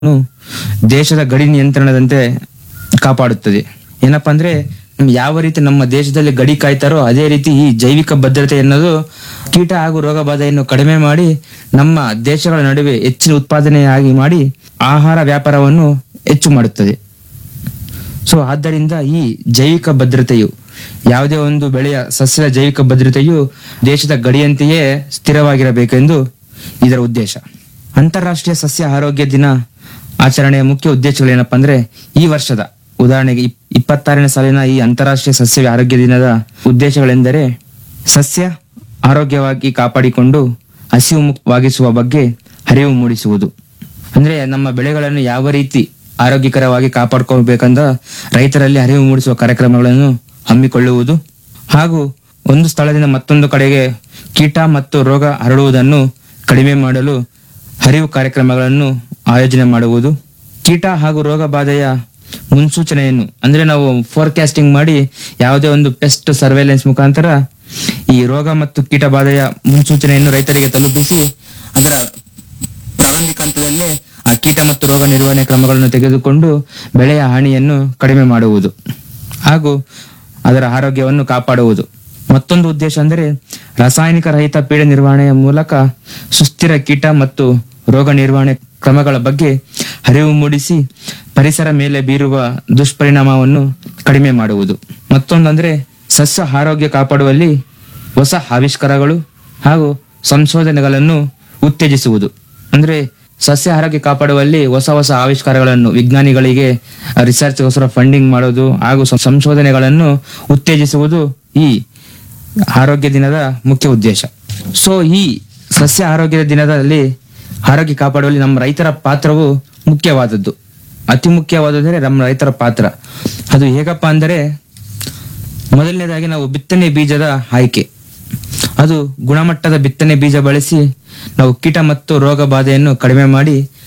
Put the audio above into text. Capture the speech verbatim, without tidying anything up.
ದೇಶದ ಗಡಿ ನಿಯಂತ್ರಣದಂತೆ ಕಾಪಾಡುತ್ತದೆ. ಏನಪ್ಪಾ ಅಂದ್ರೆ ನಮ್ ಯಾವ ರೀತಿ ನಮ್ಮ ದೇಶದಲ್ಲಿ ಗಡಿ ಕಾಯ್ತಾರೋ ಅದೇ ರೀತಿ ಈ ಜೈವಿಕ ಭದ್ರತೆ ಎನ್ನುವುದು ಕೀಟ ಹಾಗೂ ರೋಗ ಬಾಧೆಯನ್ನು ಕಡಿಮೆ ಮಾಡಿ ನಮ್ಮ ದೇಶಗಳ ನಡುವೆ ಹೆಚ್ಚಿನ ಉತ್ಪಾದನೆಯಾಗಿ ಮಾಡಿ ಆಹಾರ ವ್ಯಾಪಾರವನ್ನು ಹೆಚ್ಚು ಮಾಡುತ್ತದೆ. ಸೊ ಆದ್ದರಿಂದ ಈ ಜೈವಿಕ ಭದ್ರತೆಯು ಯಾವುದೇ ಒಂದು ಬೆಳೆಯ ಸಸ್ಯದ ಜೈವಿಕ ಭದ್ರತೆಯು ದೇಶದ ಗಡಿಯಂತೆಯೇ ಸ್ಥಿರವಾಗಿರಬೇಕೆಂದು ಇದರ ಉದ್ದೇಶ. ಅಂತಾರಾಷ್ಟ್ರೀಯ ಸಸ್ಯ ಆರೋಗ್ಯ ದಿನ ಆಚರಣೆಯ ಮುಖ್ಯ ಉದ್ದೇಶಗಳು ಏನಪ್ಪಾ ಅಂದ್ರೆ ಈ ವರ್ಷದ ಉದಾಹರಣೆಗೆ ಇಪ್- ಇಪ್ಪತ್ತಾರನೇ ಸಾಲಿನ ಈ ಅಂತಾರಾಷ್ಟ್ರೀಯ ಸಸ್ಯ ಆರೋಗ್ಯ ದಿನದ ಉದ್ದೇಶಗಳೆಂದರೆ ಸಸ್ಯ ಆರೋಗ್ಯವಾಗಿ ಕಾಪಾಡಿಕೊಂಡು ಹಸಿವು ಮುಕ್ತವಾಗಿಸುವ ಬಗ್ಗೆ ಅರಿವು ಮೂಡಿಸುವುದು. ಅಂದ್ರೆ ನಮ್ಮ ಬೆಳೆಗಳನ್ನು ಯಾವ ರೀತಿ ಆರೋಗ್ಯಕರವಾಗಿ ಕಾಪಾಡ್ಕೋಬೇಕಂದ ರೈತರಲ್ಲಿ ಅರಿವು ಮೂಡಿಸುವ ಕಾರ್ಯಕ್ರಮಗಳನ್ನು ಹಮ್ಮಿಕೊಳ್ಳುವುದು ಹಾಗೂ ಒಂದು ಸ್ಥಳದಿಂದ ಮತ್ತೊಂದು ಕಡೆಗೆ ಕೀಟ ಮತ್ತು ರೋಗ ಹರಡುವುದನ್ನು ಕಡಿಮೆ ಮಾಡಲು ಅರಿವು ಕಾರ್ಯಕ್ರಮಗಳನ್ನು ಆಯೋಜನೆ ಮಾಡುವುದು. ಕೀಟ ಹಾಗೂ ರೋಗ ಬಾಧೆಯ ಮುನ್ಸೂಚನೆಯನ್ನು ಅಂದ್ರೆ ನಾವು ಫೋರ್ಕಾಸ್ಟಿಂಗ್ ಮಾಡಿ ಯಾವುದೇ ಒಂದು ಪೆಸ್ಟ್ ಸರ್ವೇಲೆನ್ಸ್ ಮುಖಾಂತರ ಈ ರೋಗ ಮತ್ತು ಕೀಟ ಬಾಧೆಯ ಮುನ್ಸೂಚನೆಯನ್ನು ರೈತರಿಗೆ ತಲುಪಿಸಿ ಅದರ ಪ್ರಾರಂಭಿಕ ಹಂತದಲ್ಲೇ ಆ ಕೀಟ ಮತ್ತು ರೋಗ ನಿರ್ವಹಣೆ ಕ್ರಮಗಳನ್ನು ತೆಗೆದುಕೊಂಡು ಬೆಳೆಯ ಹಾನಿಯನ್ನು ಕಡಿಮೆ ಮಾಡುವುದು ಹಾಗೂ ಅದರ ಆರೋಗ್ಯವನ್ನು ಕಾಪಾಡುವುದು. ಮತ್ತೊಂದು ಉದ್ದೇಶ ಅಂದರೆ ರಾಸಾಯನಿಕ ರಹಿತ ಪೀಡೆ ನಿರ್ವಹಣೆಯ ಮೂಲಕ ಸುಸ್ಥಿರ ಕೀಟ ಮತ್ತು ರೋಗ ನಿರ್ವಹಣೆ ಕ್ರಮಗಳ ಬಗ್ಗೆ ಅರಿವು ಮೂಡಿಸಿ ಪರಿಸರ ಮೇಲೆ ಬೀರುವ ದುಷ್ಪರಿಣಾಮವನ್ನು ಕಡಿಮೆ ಮಾಡುವುದು. ಮತ್ತೊಂದಂದ್ರೆ ಸಸ್ಯ ಆರೋಗ್ಯ ಕಾಪಾಡುವಲ್ಲಿ ಹೊಸ ಆವಿಷ್ಕಾರಗಳು ಹಾಗೂ ಸಂಶೋಧನೆಗಳನ್ನು ಉತ್ತೇಜಿಸುವುದು. ಅಂದ್ರೆ ಸಸ್ಯ ಆರೋಗ್ಯ ಕಾಪಾಡುವಲ್ಲಿ ಹೊಸ ಹೊಸ ಆವಿಷ್ಕಾರಗಳನ್ನು ವಿಜ್ಞಾನಿಗಳಿಗೆ ರಿಸರ್ಚ್ಗೋಸ್ಕರ ಫಂಡಿಂಗ್ ಮಾಡೋದು ಹಾಗೂ ಸ- ಸಂಶೋಧನೆಗಳನ್ನು ಉತ್ತೇಜಿಸುವುದು ಈ ಆರೋಗ್ಯ ದಿನದ ಮುಖ್ಯ ಉದ್ದೇಶ. ಸೊ ಈ ಸಸ್ಯ ಆರೋಗ್ಯದ ದಿನದಲ್ಲಿ ಆರೋಗ್ಯ ಕಾಪಾಡುವಲ್ಲಿ ನಮ್ಮ ರೈತರ ಪಾತ್ರವು ಮುಖ್ಯವಾದದ್ದು. ಅತಿ ಮುಖ್ಯವಾದಂದ್ರೆ ನಮ್ಮ ರೈತರ ಪಾತ್ರ. ಅದು ಹೇಗಪ್ಪ ಅಂದರೆ ಮೊದಲನೇದಾಗಿ ನಾವು ಬಿತ್ತನೆ ಬೀಜದ ಆಯ್ಕೆ. ಅದು ಗುಣಮಟ್ಟದ ಬಿತ್ತನೆ ಬೀಜ ಬಳಸಿ ನಾವು ಕೀಟ ಮತ್ತು ರೋಗ ಬಾಧೆಯನ್ನು ಕಡಿಮೆ ಮಾಡಿ